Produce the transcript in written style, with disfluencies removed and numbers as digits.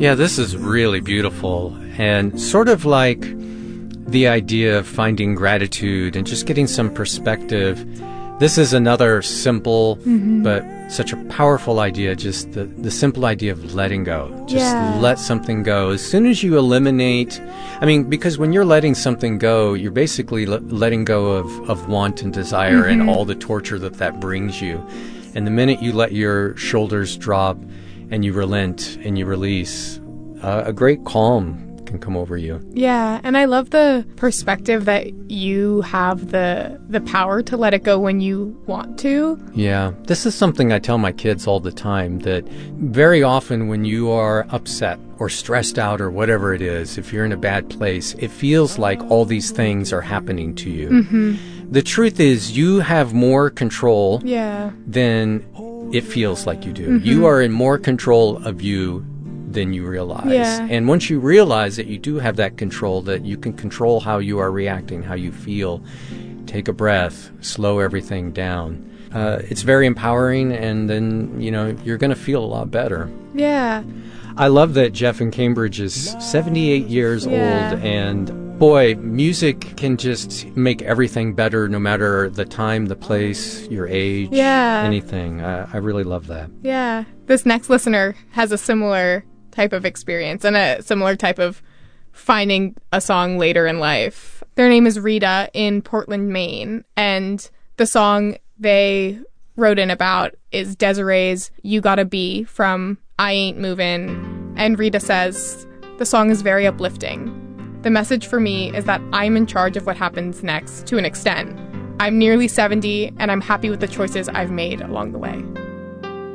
Yeah, this is really beautiful, and sort of like the idea of finding gratitude and just getting some perspective. This is another simple but such a powerful idea, just the simple idea of letting go. Just let something go. As soon as you eliminate, because when you're letting something go, you're basically letting go of want and desire and all the torture that brings you. And the minute you let your shoulders drop and you relent and you release, a great calm can come over you. Yeah, and I love the perspective that you have the power to let it go when you want to. Yeah, this is something I tell my kids all the time, that very often when you are upset or stressed out or whatever it is, if you're in a bad place, it feels like all these things are happening to you. The truth is you have more control than it feels like you do. You are in more control of you than you realize. And once you realize that you do have that control, that you can control how you are reacting, how you feel, take a breath, slow everything down. It's very empowering, and then, you're going to feel a lot better. Yeah. I love that Jeff in Cambridge is 78 years old, and boy, music can just make everything better no matter the time, the place, your age, anything. I really love that. Yeah. This next listener has a similar type of experience and a similar type of finding a song later in life. Their name is Rita in Portland, Maine, and the song they wrote in about is Desiree's You Gotta Be from I Ain't Movin'. And Rita says, the song is very uplifting. The message for me is that I'm in charge of what happens next to an extent. I'm nearly 70 and I'm happy with the choices I've made along the way.